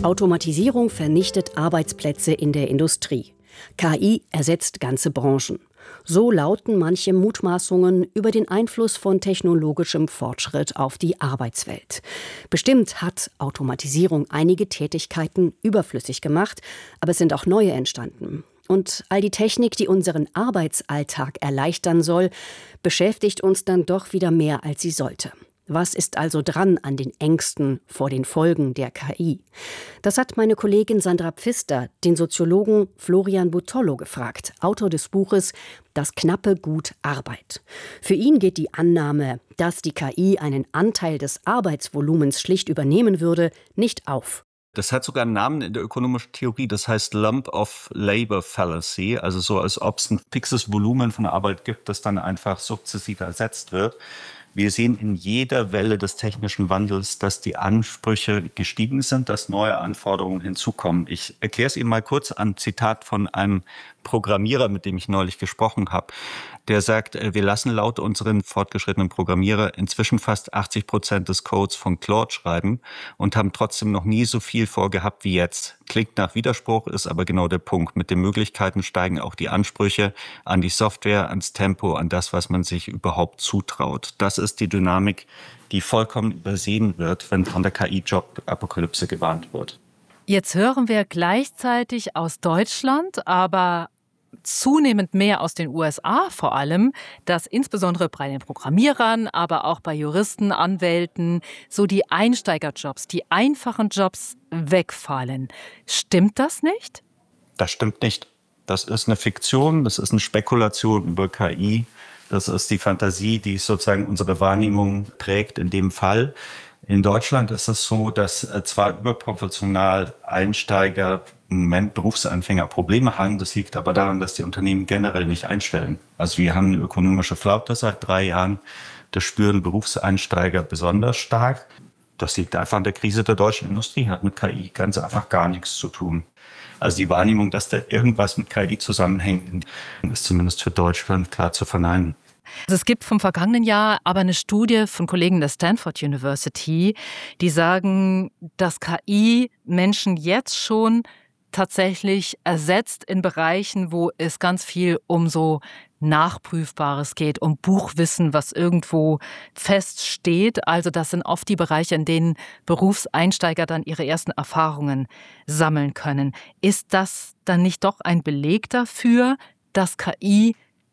Automatisierung vernichtet Arbeitsplätze in der Industrie. KI ersetzt ganze Branchen. So lauten manche Mutmaßungen über den Einfluss von technologischem Fortschritt auf die Arbeitswelt. Bestimmt hat Automatisierung einige Tätigkeiten überflüssig gemacht, aber es sind auch neue entstanden. Und all die Technik, die unseren Arbeitsalltag erleichtern soll, beschäftigt uns dann doch wieder mehr, als sie sollte. Was ist also dran an den Ängsten vor den Folgen der KI? Das hat meine Kollegin Sandra Pfister den Soziologen Florian Butollo gefragt, Autor des Buches Das knappe Gut Arbeit. Für ihn geht die Annahme, dass die KI einen Anteil des Arbeitsvolumens schlicht übernehmen würde, nicht auf. Das hat sogar einen Namen in der ökonomischen Theorie, das heißt Lump of Labor Fallacy, also so, als ob es ein fixes Volumen von Arbeit gibt, das dann einfach sukzessive ersetzt wird. Wir sehen in jeder Welle des technischen Wandels, dass die Ansprüche gestiegen sind, dass neue Anforderungen hinzukommen. Ich erkläre es Ihnen mal kurz an Zitat von einem Programmierer, mit dem ich neulich gesprochen habe. Der sagt, wir lassen laut unseren fortgeschrittenen Programmierer inzwischen fast 80% des Codes von Claude schreiben und haben trotzdem noch nie so viel vorgehabt wie jetzt. Klingt nach Widerspruch, ist aber genau der Punkt. Mit den Möglichkeiten steigen auch die Ansprüche an die Software, ans Tempo, an das, was man sich überhaupt zutraut. Das ist die Dynamik, die vollkommen übersehen wird, wenn von der KI-Job-Apokalypse gewarnt wird. Jetzt hören wir gleichzeitig aus Deutschland, aber zunehmend mehr aus den USA vor allem, dass insbesondere bei den Programmierern, aber auch bei Juristen, Anwälten, so die Einsteigerjobs, die einfachen Jobs wegfallen. Stimmt das nicht? Das stimmt nicht. Das ist eine Fiktion, das ist eine Spekulation über KI. Das ist die Fantasie, die sozusagen unsere Wahrnehmung prägt in dem Fall. In Deutschland ist es so, dass zwar überproportional Einsteiger im Moment Berufsanfänger Probleme haben. Das liegt aber daran, dass die Unternehmen generell nicht einstellen. Also wir haben eine ökonomische Flaute seit 3 Jahren. Das spüren Berufseinsteiger besonders stark. Das liegt einfach an der Krise der deutschen Industrie, hat mit KI ganz einfach gar nichts zu tun. Also die Wahrnehmung, dass da irgendwas mit KI zusammenhängt, ist zumindest für Deutschland klar zu verneinen. Also es gibt vom vergangenen Jahr aber eine Studie von Kollegen der Stanford University, die sagen, dass KI Menschen jetzt schon tatsächlich ersetzt in Bereichen, wo es ganz viel um so Nachprüfbares geht, um Buchwissen, was irgendwo feststeht. Also das sind oft die Bereiche, in denen Berufseinsteiger dann ihre ersten Erfahrungen sammeln können. Ist das dann nicht doch ein Beleg dafür, dass KI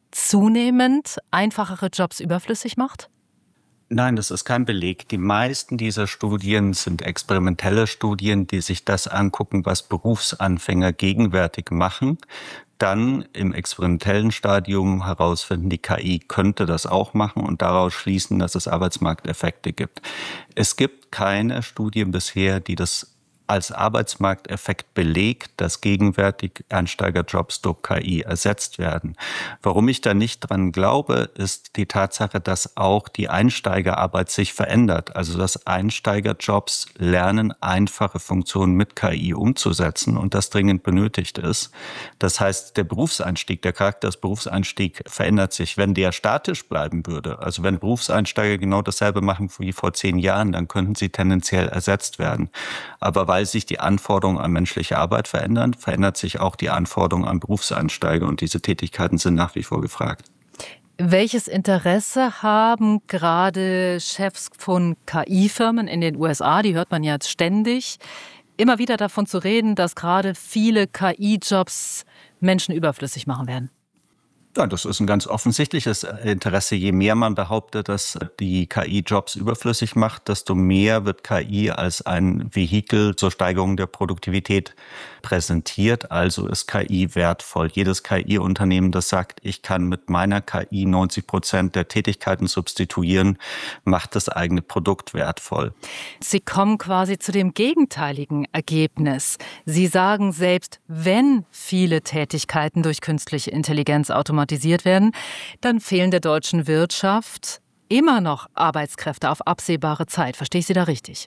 zunehmend einfachere Jobs überflüssig macht? Nein, das ist kein Beleg. Die meisten dieser Studien sind experimentelle Studien, die sich das angucken, was Berufsanfänger gegenwärtig machen. Dann im experimentellen Stadium herausfinden, die KI könnte das auch machen und daraus schließen, dass es Arbeitsmarkteffekte gibt. Es gibt keine Studie bisher, die das als Arbeitsmarkteffekt belegt, dass gegenwärtig Einsteigerjobs durch KI ersetzt werden. Warum ich da nicht dran glaube, ist die Tatsache, dass auch die Einsteigerarbeit sich verändert. Also dass Einsteigerjobs lernen, einfache Funktionen mit KI umzusetzen und das dringend benötigt ist. Das heißt, der Berufseinstieg, der Charakter des Berufseinstiegs verändert sich. Wenn der statisch bleiben würde, also wenn Berufseinsteiger genau dasselbe machen wie vor 10 Jahren, dann könnten sie tendenziell ersetzt werden. Aber weil sich die Anforderungen an menschliche Arbeit verändern, verändert sich auch die Anforderung an Berufseinsteiger und diese Tätigkeiten sind nach wie vor gefragt. Welches Interesse haben gerade Chefs von KI-Firmen in den USA, die hört man ja jetzt ständig, immer wieder davon zu reden, dass gerade viele KI-Jobs Menschen überflüssig machen werden? Ja, das ist ein ganz offensichtliches Interesse. Je mehr man behauptet, dass die KI Jobs überflüssig macht, desto mehr wird KI als ein Vehikel zur Steigerung der Produktivität präsentiert. Also ist KI wertvoll. Jedes KI-Unternehmen, das sagt, ich kann mit meiner KI 90% der Tätigkeiten substituieren, macht das eigene Produkt wertvoll. Sie kommen quasi zu dem gegenteiligen Ergebnis. Sie sagen selbst, wenn viele Tätigkeiten durch künstliche Intelligenz automatisiert werden, dann fehlen der deutschen Wirtschaft immer noch Arbeitskräfte auf absehbare Zeit. Verstehe ich Sie da richtig?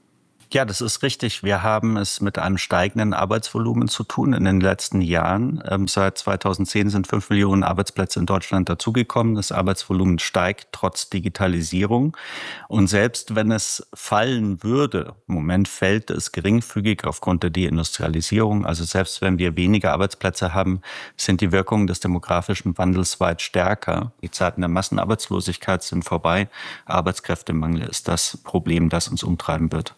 Ja, das ist richtig. Wir haben es mit einem steigenden Arbeitsvolumen zu tun in den letzten Jahren. Seit 2010 sind 5 Millionen Arbeitsplätze in Deutschland dazugekommen. Das Arbeitsvolumen steigt trotz Digitalisierung. Und selbst wenn es fallen würde, im Moment fällt es geringfügig aufgrund der Deindustrialisierung. Also selbst wenn wir weniger Arbeitsplätze haben, sind die Wirkungen des demografischen Wandels weit stärker. Die Zeiten der Massenarbeitslosigkeit sind vorbei. Arbeitskräftemangel ist das Problem, das uns umtreiben wird.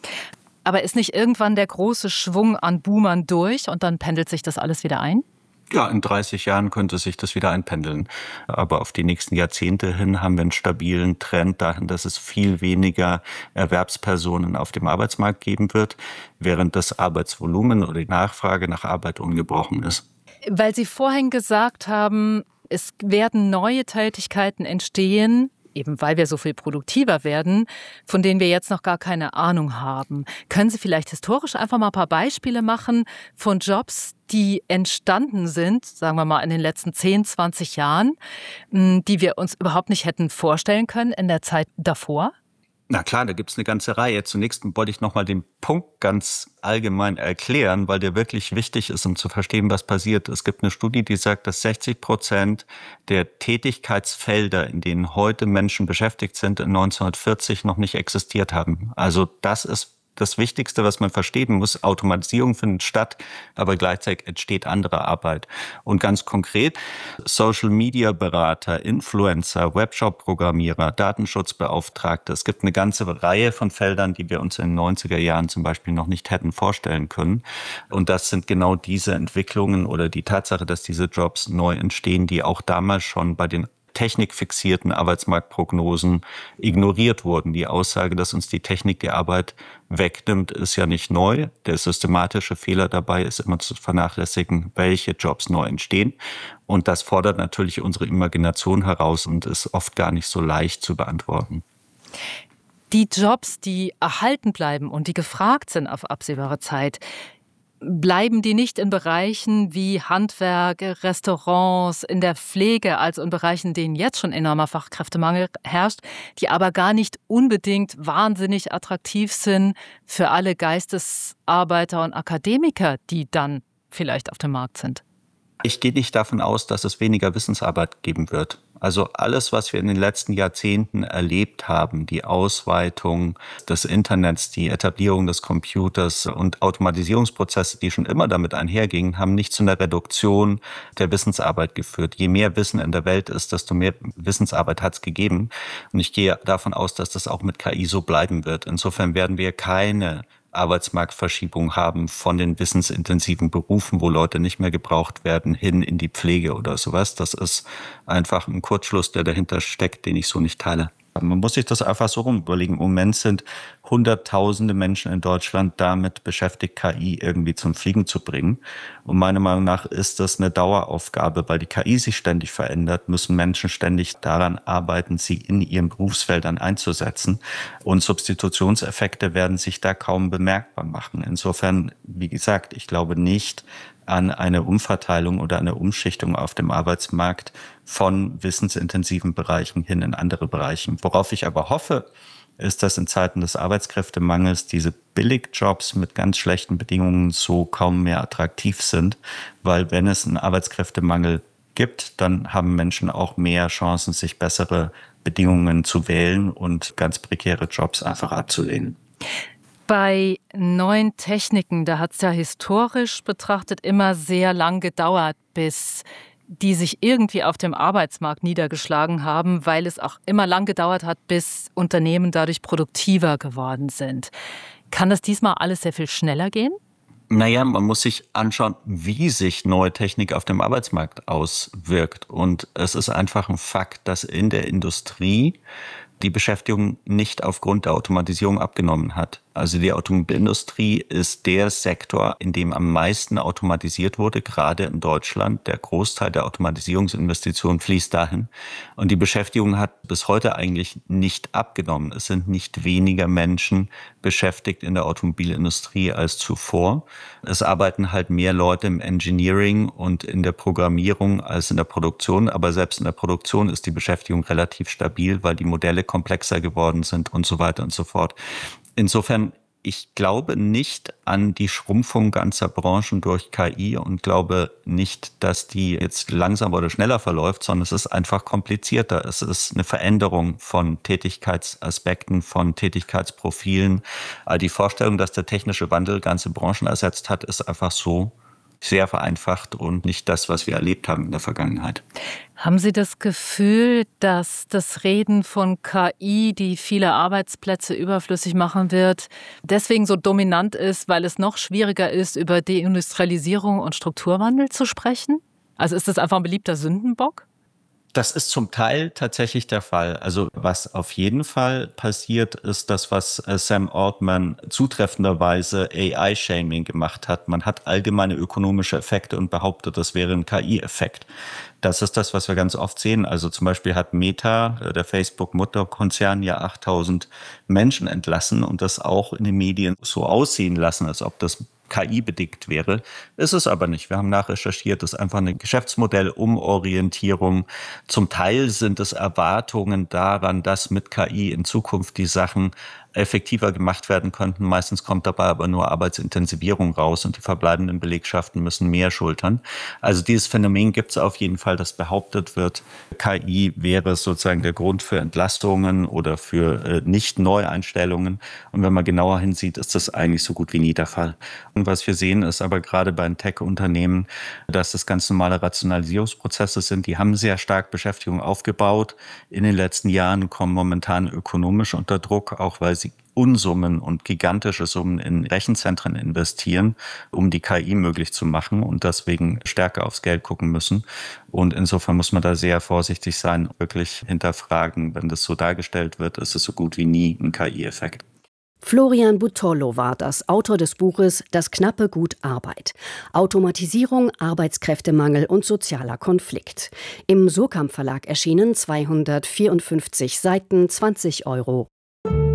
Aber ist nicht irgendwann der große Schwung an Boomern durch und dann pendelt sich das alles wieder ein? Ja, in 30 Jahren könnte sich das wieder einpendeln. Aber auf die nächsten Jahrzehnte hin haben wir einen stabilen Trend dahin, dass es viel weniger Erwerbspersonen auf dem Arbeitsmarkt geben wird, während das Arbeitsvolumen oder die Nachfrage nach Arbeit ungebrochen ist. Weil Sie vorhin gesagt haben, es werden neue Tätigkeiten entstehen, eben weil wir so viel produktiver werden, von denen wir jetzt noch gar keine Ahnung haben. Können Sie vielleicht historisch einfach mal ein paar Beispiele machen von Jobs, die entstanden sind, sagen wir mal in den letzten 10, 20 Jahren, die wir uns überhaupt nicht hätten vorstellen können in der Zeit davor? Na klar, da gibt's eine ganze Reihe. Zunächst wollte ich noch mal den Punkt ganz allgemein erklären, weil der wirklich wichtig ist, um zu verstehen, was passiert. Es gibt eine Studie, die sagt, dass 60% der Tätigkeitsfelder, in denen heute Menschen beschäftigt sind, in 1940 noch nicht existiert haben. Also das ist das Wichtigste, was man verstehen muss. Automatisierung findet statt, aber gleichzeitig entsteht andere Arbeit. Und ganz konkret, Social-Media-Berater, Influencer, Webshop-Programmierer, Datenschutzbeauftragte. Es gibt eine ganze Reihe von Feldern, die wir uns in den 90er Jahren zum Beispiel noch nicht hätten vorstellen können. Und das sind genau diese Entwicklungen oder die Tatsache, dass diese Jobs neu entstehen, die auch damals schon bei den technikfixierten Arbeitsmarktprognosen ignoriert wurden. Die Aussage, dass uns die Technik die Arbeit wegnimmt, ist ja nicht neu. Der systematische Fehler dabei ist immer zu vernachlässigen, welche Jobs neu entstehen. Und das fordert natürlich unsere Imagination heraus und ist oft gar nicht so leicht zu beantworten. Die Jobs, die erhalten bleiben und die gefragt sind auf absehbare Zeit, bleiben die nicht in Bereichen wie Handwerk, Restaurants, in der Pflege, also in Bereichen, in denen jetzt schon enormer Fachkräftemangel herrscht, die aber gar nicht unbedingt wahnsinnig attraktiv sind für alle Geistesarbeiter und Akademiker, die dann vielleicht auf dem Markt sind? Ich gehe nicht davon aus, dass es weniger Wissensarbeit geben wird. Also alles, was wir in den letzten Jahrzehnten erlebt haben, die Ausweitung des Internets, die Etablierung des Computers und Automatisierungsprozesse, die schon immer damit einhergingen, haben nicht zu einer Reduktion der Wissensarbeit geführt. Je mehr Wissen in der Welt ist, desto mehr Wissensarbeit hat es gegeben. Und ich gehe davon aus, dass das auch mit KI so bleiben wird. Insofern werden wir keine Arbeitsmarktverschiebung haben von den wissensintensiven Berufen, wo Leute nicht mehr gebraucht werden, hin in die Pflege oder sowas. Das ist einfach ein Kurzschluss, der dahinter steckt, den ich so nicht teile. Man muss sich das einfach so rum überlegen. Im Moment sind Hunderttausende Menschen in Deutschland damit beschäftigt, KI irgendwie zum Fliegen zu bringen. Und meiner Meinung nach ist das eine Daueraufgabe, weil die KI sich ständig verändert, müssen Menschen ständig daran arbeiten, sie in ihren Berufsfeldern einzusetzen. Und Substitutionseffekte werden sich da kaum bemerkbar machen. Insofern, wie gesagt, ich glaube nicht an eine Umverteilung oder eine Umschichtung auf dem Arbeitsmarkt von wissensintensiven Bereichen hin in andere Bereiche. Worauf ich aber hoffe, ist, dass in Zeiten des Arbeitskräftemangels diese Billigjobs mit ganz schlechten Bedingungen so kaum mehr attraktiv sind, weil wenn es einen Arbeitskräftemangel gibt, dann haben Menschen auch mehr Chancen, sich bessere Bedingungen zu wählen und ganz prekäre Jobs einfach abzulehnen. Bei neuen Techniken, da hat es ja historisch betrachtet immer sehr lang gedauert, bis die sich irgendwie auf dem Arbeitsmarkt niedergeschlagen haben, weil es auch immer lang gedauert hat, bis Unternehmen dadurch produktiver geworden sind. Kann das diesmal alles sehr viel schneller gehen? Naja, man muss sich anschauen, wie sich neue Technik auf dem Arbeitsmarkt auswirkt. Und es ist einfach ein Fakt, dass in der Industrie die Beschäftigung nicht aufgrund der Automatisierung abgenommen hat. Also die Automobilindustrie ist der Sektor, in dem am meisten automatisiert wurde, gerade in Deutschland. Der Großteil der Automatisierungsinvestitionen fließt dahin. Und die Beschäftigung hat bis heute eigentlich nicht abgenommen. Es sind nicht weniger Menschen beschäftigt in der Automobilindustrie als zuvor. Es arbeiten halt mehr Leute im Engineering und in der Programmierung als in der Produktion. Aber selbst in der Produktion ist die Beschäftigung relativ stabil, weil die Modelle komplexer geworden sind und so weiter und so fort. Insofern, Ich glaube nicht an die Schrumpfung ganzer Branchen durch KI und glaube nicht, dass die jetzt langsamer oder schneller verläuft, sondern es ist einfach komplizierter. Es ist eine Veränderung von Tätigkeitsaspekten, von Tätigkeitsprofilen. Die Vorstellung, dass der technische Wandel ganze Branchen ersetzt hat, ist einfach so sehr vereinfacht und nicht das, was wir erlebt haben in der Vergangenheit. Haben Sie das Gefühl, dass das Reden von KI, die viele Arbeitsplätze überflüssig machen wird, deswegen so dominant ist, weil es noch schwieriger ist, über Deindustrialisierung und Strukturwandel zu sprechen? Also ist das einfach ein beliebter Sündenbock? Das ist zum Teil tatsächlich der Fall. Also was auf jeden Fall passiert, ist das, was Sam Altman zutreffenderweise AI-Shaming gemacht hat. Man hat allgemeine ökonomische Effekte und behauptet, das wäre ein KI-Effekt. Das ist das, was wir ganz oft sehen. Also zum Beispiel hat Meta, der Facebook-Mutterkonzern, ja 8.000 Menschen entlassen und das auch in den Medien so aussehen lassen, als ob das KI-bedingt wäre. Ist es aber nicht. Wir haben nachrecherchiert, das ist einfach eine Geschäftsmodellumorientierung. Zum Teil sind es Erwartungen daran, dass mit KI in Zukunft die Sachen effektiver gemacht werden könnten. Meistens kommt dabei aber nur Arbeitsintensivierung raus und die verbleibenden Belegschaften müssen mehr schultern. Also dieses Phänomen gibt es auf jeden Fall, dass behauptet wird, KI wäre sozusagen der Grund für Entlastungen oder für Nicht-Neueinstellungen. Und wenn man genauer hinsieht, ist das eigentlich so gut wie nie der Fall. Und was wir sehen, ist aber gerade bei den Tech-Unternehmen, dass das ganz normale Rationalisierungsprozesse sind. Die haben sehr stark Beschäftigung aufgebaut. In den letzten Jahren kommen momentan ökonomisch unter Druck, auch weil sie Unsummen und gigantische Summen in Rechenzentren investieren, um die KI möglich zu machen und deswegen stärker aufs Geld gucken müssen. Und insofern muss man da sehr vorsichtig sein, wirklich hinterfragen, wenn das so dargestellt wird, ist es so gut wie nie ein KI-Effekt. Florian Buttollo war das, Autor des Buches »Das knappe Gut Arbeit. Automatisierung, Arbeitskräftemangel und sozialer Konflikt«. Im Surkamp Verlag erschienen, 254 Seiten, 20 €.